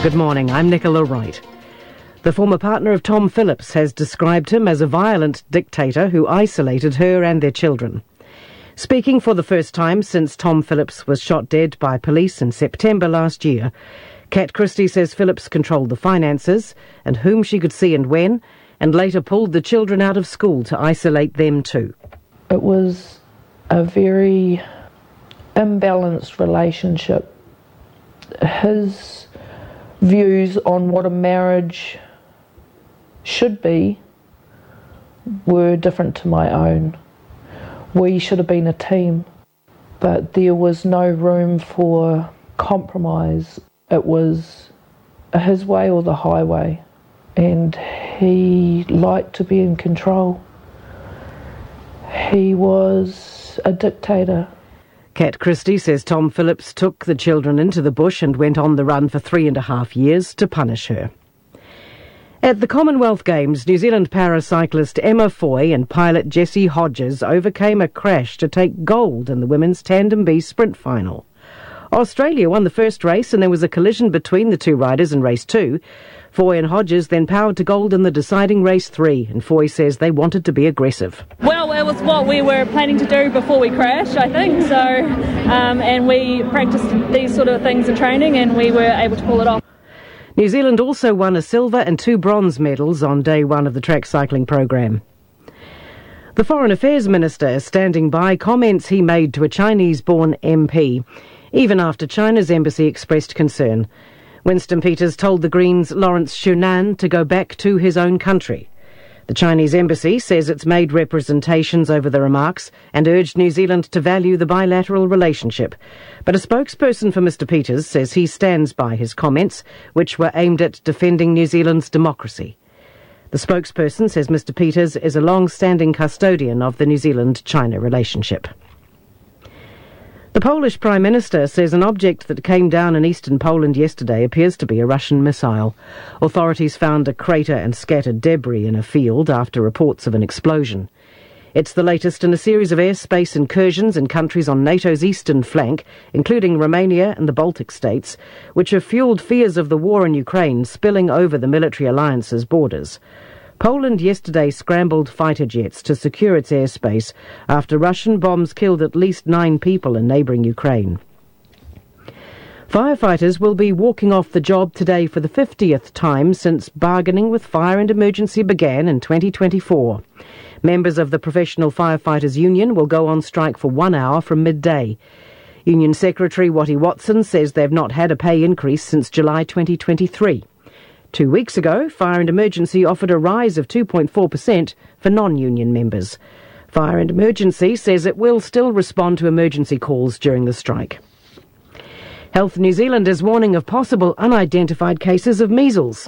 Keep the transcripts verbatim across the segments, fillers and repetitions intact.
Good morning, I'm Nicola Wright. The former partner of Tom Phillips has described him as a violent dictator who isolated her and their children. Speaking for the first time since Tom Phillips was shot dead by police in September last year, Kat Christie says Phillips controlled the finances and whom she could see and when, and later pulled the children out of school to isolate them too. It was a very imbalanced relationship. His views on what a marriage should be were different to my own. We should have been a team, but there was no room for compromise. It was his way or the highway, and he liked to be in control. He was a dictator. Kat Christie says Tom Phillips took the children into the bush and went on the run for three and a half years to punish her. At the Commonwealth Games, New Zealand paracyclist Emma Foy and pilot Jessie Hodges overcame a crash to take gold in the women's Tandem B sprint final. Australia won the first race and there was a collision between the two riders in race two. Foy and Hodges then powered to gold in the deciding race three, and Foy says they wanted to be aggressive. Well, it was what we were planning to do before we crashed, I think, so, um, and we practiced these sort of things in training and we were able to pull it off. New Zealand also won a silver and two bronze medals on day one of the track cycling program. The Foreign Affairs Minister is standing by comments he made to a Chinese-born M P, even after China's embassy expressed concern. Winston Peters told the Greens' Lawrence Shunan to go back to his own country. The Chinese embassy says it's made representations over the remarks and urged New Zealand to value the bilateral relationship. But a spokesperson for Mister Peters says he stands by his comments, which were aimed at defending New Zealand's democracy. The spokesperson says Mister Peters is a long-standing custodian of the New Zealand-China relationship. The Polish Prime Minister says an object that came down in eastern Poland yesterday appears to be a Russian missile. Authorities found a crater and scattered debris in a field after reports of an explosion. It's the latest in a series of airspace incursions in countries on NATO's eastern flank, including Romania and the Baltic states, which have fuelled fears of the war in Ukraine spilling over the military alliance's borders. Poland yesterday scrambled fighter jets to secure its airspace after Russian bombs killed at least nine people in neighbouring Ukraine. Firefighters will be walking off the job today for the fiftieth time since bargaining with Fire and Emergency began in twenty twenty-four. Members of the Professional Firefighters Union will go on strike for one hour from midday. Union Secretary Wattie Watson says they've not had a pay increase since July twenty twenty-three. Two weeks ago, Fire and Emergency offered a rise of two point four percent for non-union members. Fire and Emergency says it will still respond to emergency calls during the strike. Health New Zealand is warning of possible unidentified cases of measles.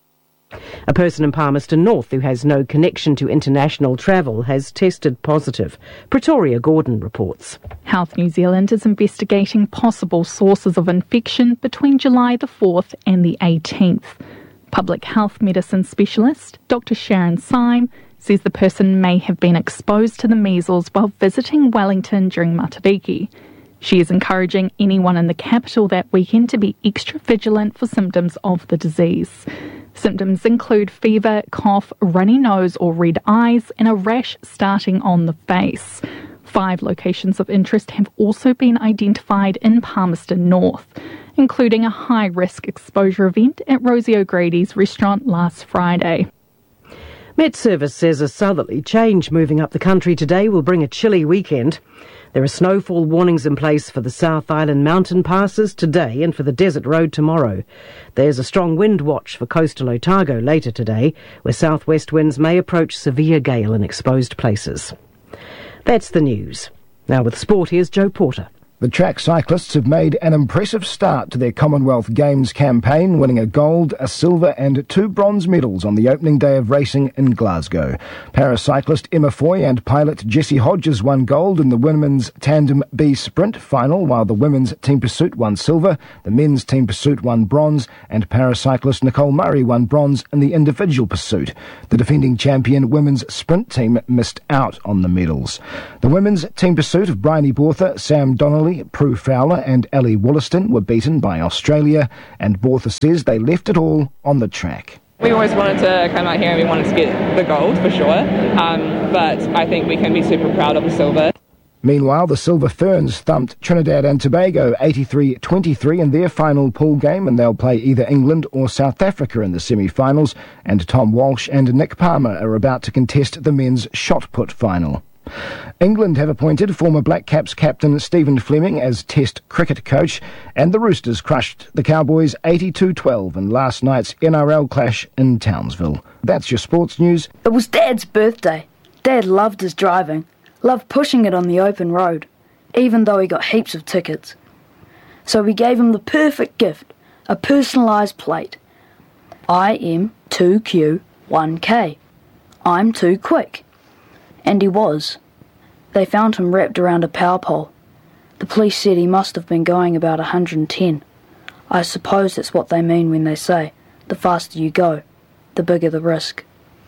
A person in Palmerston North who has no connection to international travel has tested positive. Pretoria Gordon reports. Health New Zealand is investigating possible sources of infection between July the fourth and the eighteenth. Public health medicine specialist Doctor Sharon Syme says the person may have been exposed to the measles while visiting Wellington during Matariki. She is encouraging anyone in the capital that weekend to be extra vigilant for symptoms of the disease. Symptoms include fever, cough, runny nose or red eyes, and a rash starting on the face. Five locations of interest have also been identified in Palmerston North, including a high-risk exposure event at Rosie O'Grady's restaurant last Friday. Met Service says a southerly change moving up the country today will bring a chilly weekend. There are snowfall warnings in place for the South Island mountain passes today and for the Desert Road tomorrow. There's a strong wind watch for coastal Otago later today, where southwest winds may approach severe gale in exposed places. That's the news. Now with sport, here's Joe Porter. The track cyclists have made an impressive start to their Commonwealth Games campaign, winning a gold, a silver and two bronze medals on the opening day of racing in Glasgow. Paracyclist Emma Foy and pilot Jessie Hodges won gold in the women's Tandem B sprint final, while the women's team pursuit won silver, the men's team pursuit won bronze, and paracyclist Nicole Murray won bronze in the individual pursuit. The defending champion women's sprint team missed out on the medals. The women's team pursuit of Bryony Borther, Sam Donnelly Equally, Prue Fowler and Ellie Wollaston were beaten by Australia, and Bortha says they left it all on the track. We always wanted to come out here and we wanted to get the gold for sure, um, but I think we can be super proud of the silver. Meanwhile, the Silver Ferns thumped Trinidad and Tobago eighty-three twenty-three in their final pool game, and they'll play either England or South Africa in the semi-finals, and Tom Walsh and Nick Palmer are about to contest the men's shot put final. England have appointed former Black Caps captain Stephen Fleming as Test cricket coach, and the Roosters crushed the Cowboys eighty-two twelve in last night's N R L clash in Townsville. That's your sports news. It was Dad's birthday. Dad loved his driving, loved pushing it on the open road, even though he got heaps of tickets. So we gave him the perfect gift, a personalised plate. I M two Q one K. I'm too quick. And he was. They found him wrapped around a power pole. The police said he must have been going about one hundred ten. I suppose that's what they mean when they say, the faster you go, the bigger the risk.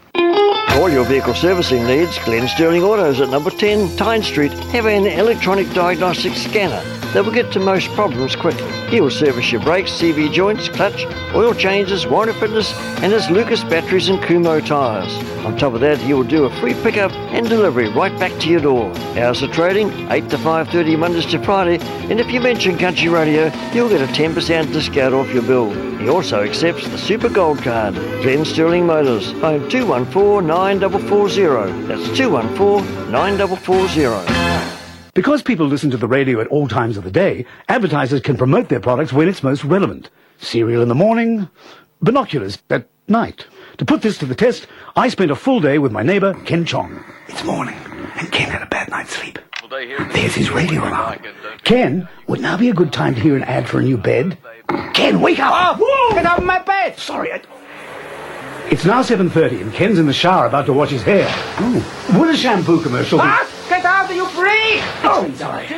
All your vehicle servicing needs, Glen Sterling Autos at number ten Tyne Street have an electronic diagnostic scanner that will get to most problems quickly. He will service your brakes, C V joints, clutch, oil changes, warranty fitness, and his Lucas batteries and Kumho tyres. On top of that, he will do a free pickup and delivery right back to your door. Hours of trading, eight to five thirty Mondays to Friday, and if you mention Country Radio, you'll get a ten percent discount off your bill. He also accepts the Super Gold Card. Glen Sterling Motors, phone two one four, nine four four zero. That's two one four, nine four four zero. Because people listen to the radio at all times of the day, advertisers can promote their products when it's most relevant. Cereal in the morning, binoculars at night. To put this to the test, I spent a full day with my neighbour, Ken Chong. It's morning, and Ken had a bad night's sleep. There's his radio alarm. Ken, would now be a good time to hear an ad for a new bed? Ken, wake up! Oh, get out of my bed! Sorry, I... It's now seven thirty, and Ken's in the shower about to wash his hair. Ooh. Would a shampoo commercial be... What? Get out, you free! Oh, sorry.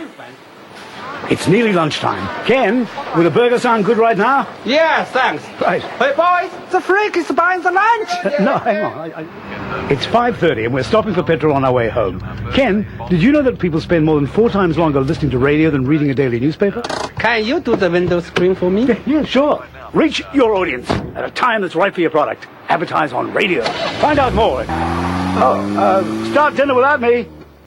It's nearly lunchtime. Ken, will the burger sound good right now? Yeah, thanks. Right. Hey, boys, the freak is buying the lunch. Uh, no, hang on. I, I... It's five thirty, and we're stopping for petrol on our way home. Ken, did you know that people spend more than four times longer listening to radio than reading a daily newspaper? Can you do the window screen for me? Yeah, yeah, sure. Reach your audience at a time that's right for your product. Advertise on radio. Find out more. Oh, uh, start dinner without me.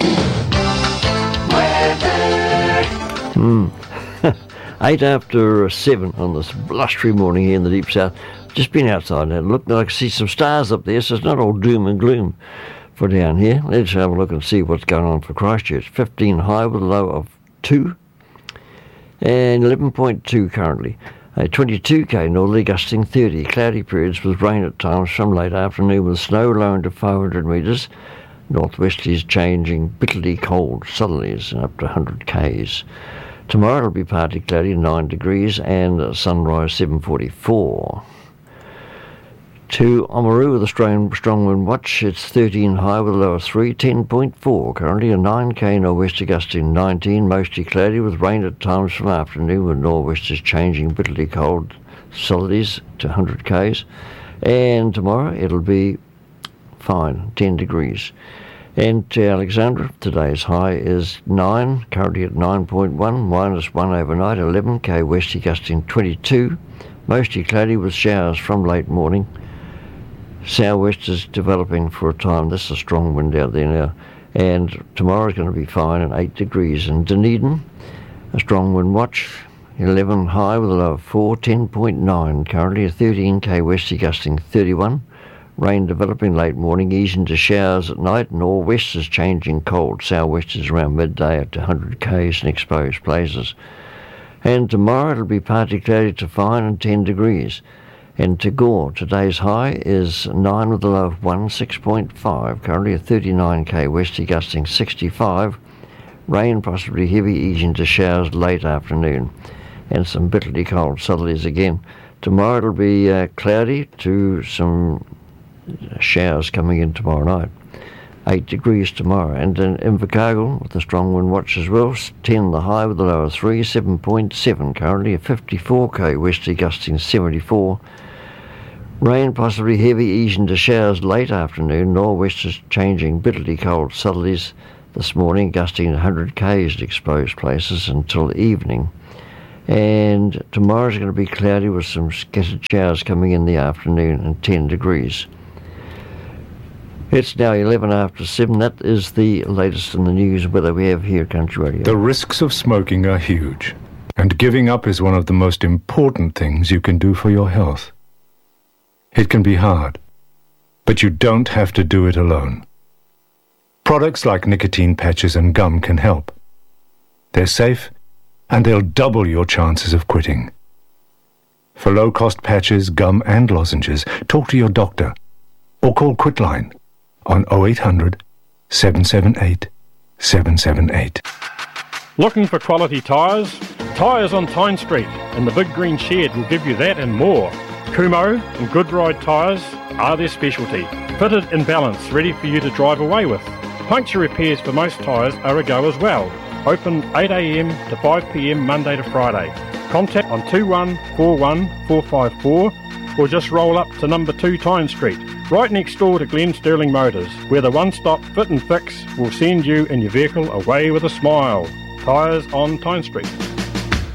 Hmm. Eight after seven on this blustery morning here in the deep south. Just been outside and looked like I see some stars up there, so it's not all doom and gloom for down here. Let's have a look and see what's going on for Christchurch. fifteen high with a low of two and eleven point two currently. A twenty-two k northerly gusting thirty. Cloudy periods with rain at times from late afternoon with snow low into five hundred metres. Northwesterlies changing bitterly cold southerlies up to one hundred k's. Tomorrow it'll be partly cloudy, nine degrees, and sunrise seven forty-four. To Oamaru with a strong, strong wind watch, it's thirteen high with a low of three, ten point four. Currently a nine k nor'wester gusting nineteen, mostly cloudy with rain at times from afternoon with nor'westers changing bitterly cold southerlies to one hundred k's. And tomorrow it'll be fine, ten degrees. And to Alexandra, today's high is nine, currently at nine point one, minus one overnight, eleven k westerly gusting twenty-two, mostly cloudy with showers from late morning. Southwest is developing for a time. This is a strong wind out there now. And tomorrow's going to be fine at eight degrees. And Dunedin, a strong wind watch, eleven high with a low of four, ten point nine, currently a thirteen k westerly gusting thirty-one. Rain developing late morning, easing to showers at night. Nor'westers changing cold. Southwesters around midday up to one hundred k's in exposed places. And tomorrow it'll be partly cloudy to fine and ten degrees. And to Gore, today's high is nine with a low of one, six point five. Currently a thirty-nine k westerly gusting sixty-five. Rain possibly heavy, easing to showers late afternoon. And some bitterly cold southerlies again. Tomorrow it'll be uh, cloudy to some showers coming in tomorrow night. eight degrees tomorrow. And in Invercargill with a strong wind watch as well, ten the high with a low of three, seven point seven. Currently a fifty-four k westerly gusting seventy-four. Rain possibly heavy, easing to showers late afternoon. Nor'westers changing bitterly cold southerlies this morning, gusting one hundred k's in exposed places until evening. And tomorrow's going to be cloudy with some scattered showers coming in the afternoon and ten degrees. It's now eleven after seven. That is the latest in the news weather we have here at Country Radio. The risks of smoking are huge, and giving up is one of the most important things you can do for your health. It can be hard, but you don't have to do it alone. Products like nicotine patches and gum can help. They're safe, and they'll double your chances of quitting. For low-cost patches, gum and lozenges, talk to your doctor or call Quitline on oh eight hundred, seven seven eight, seven seven eight. Looking for quality tyres? Tyres on Tyne Street and the Big Green Shed will give you that and more. Kumho and Goodride tyres are their specialty. Fitted and balanced, ready for you to drive away with. Puncture repairs for most tyres are a go as well. Open eight a m to five p m Monday to Friday. Contact on two one four one four five four or just roll up to number two Tyne Street, right next door to Glen Sterling Motors, where the one-stop fit and fix will send you and your vehicle away with a smile. Tyres on Tyne Street.